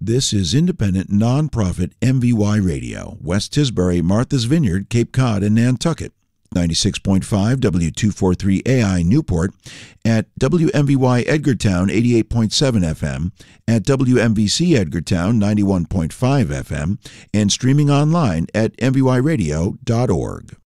This is independent, nonprofit MVY Radio, West Tisbury, Martha's Vineyard, Cape Cod, and Nantucket. 96.5 W243AI Newport, at WMVY Edgartown 88.7 FM, at WMVC Edgartown 91.5 FM, and streaming online at mvyradio.org.